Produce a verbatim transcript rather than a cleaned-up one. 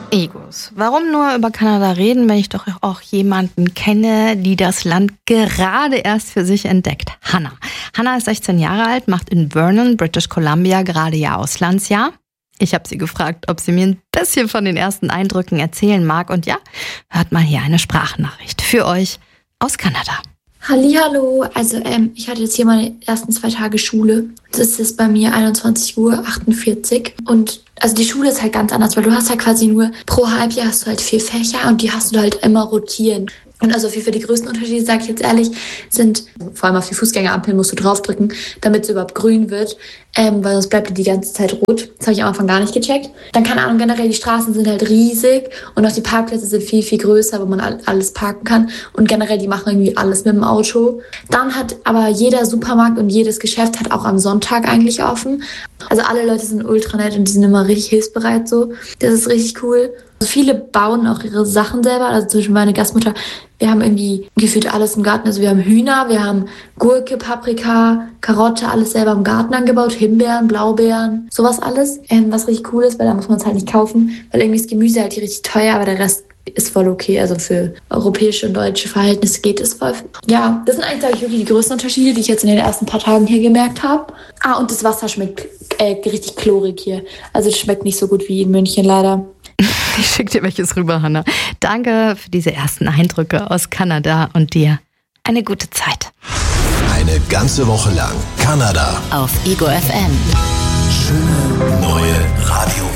Egos. Warum nur über Kanada reden, wenn ich doch auch jemanden kenne, die das Land gerade erst für sich entdeckt? Hannah. Hannah ist sechzehn Jahre alt, macht in Vernon, British Columbia, gerade ihr Auslandsjahr. Ich habe sie gefragt, ob sie mir ein bisschen von den ersten Eindrücken erzählen mag. Und ja, hört mal hier eine Sprachnachricht für euch aus Kanada. Hallihallo, also ähm, ich hatte jetzt hier meine ersten zwei Tage Schule. Das ist bei mir einundzwanzig Uhr achtundvierzig und also die Schule ist halt ganz anders, weil du hast halt quasi nur pro Halbjahr hast du halt vier Fächer und die hast du halt immer rotieren. Und also auf jeden Fall die größten Unterschiede, sage ich jetzt ehrlich, sind, vor allem auf die Fußgängerampeln musst du draufdrücken, damit es überhaupt grün wird, ähm, weil sonst bleibt die die ganze Zeit rot. Das habe ich am Anfang gar nicht gecheckt. Dann, keine Ahnung, generell die Straßen sind halt riesig und auch die Parkplätze sind viel, viel größer, wo man alles parken kann. Und generell, die machen irgendwie alles mit dem Auto. Dann hat aber jeder Supermarkt und jedes Geschäft hat auch am Sonntag eigentlich offen. Also alle Leute sind ultra nett und die sind immer richtig hilfsbereit so. Das ist richtig cool. Also viele bauen auch ihre Sachen selber. Also zum Beispiel meine Gastmutter, wir haben irgendwie gefühlt alles im Garten. Also wir haben Hühner, wir haben Gurke, Paprika, Karotte, alles selber im Garten angebaut. Himbeeren, Blaubeeren, sowas alles. Ähm, was richtig cool ist, weil da muss man es halt nicht kaufen. Weil irgendwie ist Gemüse halt hier richtig teuer, aber der Rest ist voll okay. Also für europäische und deutsche Verhältnisse geht es voll. Ja, das sind eigentlich, glaube ich, wirklich die größten Unterschiede, die ich jetzt in den ersten paar Tagen hier gemerkt habe. Ah, und das Wasser schmeckt äh, richtig chlorig hier. Also es schmeckt nicht so gut wie in München leider. Ich schicke dir welches rüber, Hannah. Danke für diese ersten Eindrücke aus Kanada und dir eine gute Zeit. Eine ganze Woche lang Kanada auf Ego F M. Schöne neue Radio.